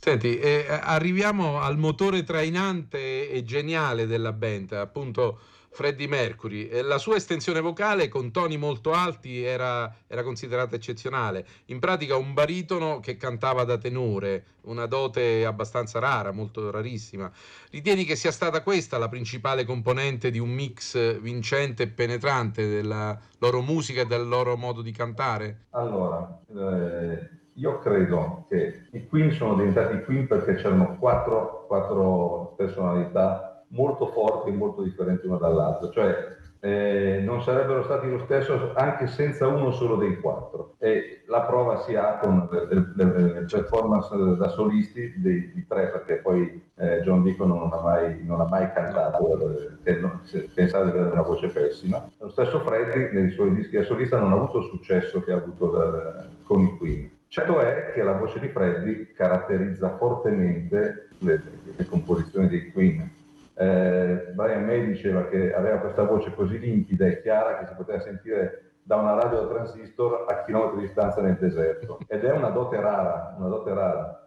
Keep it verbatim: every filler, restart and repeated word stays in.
Senti, eh, arriviamo al motore trainante e geniale della band, appunto Freddie Mercury. E la sua estensione vocale con toni molto alti era, era considerata eccezionale. In pratica un baritono che cantava da tenore, una dote abbastanza rara, molto rarissima. Ritieni che sia stata questa la principale componente di un mix vincente e penetrante della loro musica e del loro modo di cantare? Allora, eh, io credo che i Queen sono diventati Queen perché c'erano quattro, quattro personalità molto forti e molto differenti una dall'altra, cioè eh, non sarebbero stati lo stesso anche senza uno solo dei quattro. E la prova si ha con le, le- le performance da solisti dei, di tre, perché poi eh, John Deacon non ha mai, non ha mai cantato, eh, non- se- pensava di avere una voce pessima. Lo stesso Freddie nei suoi dischi da solista non ha avuto il successo che ha avuto da- con i Queen. Certo è che la voce di Freddie caratterizza fortemente le, le composizioni dei Queen. Eh, Brian May diceva che aveva questa voce così limpida e chiara che si poteva sentire da una radio da transistor a chilometri di distanza nel deserto, ed è una dote rara, una dote rara.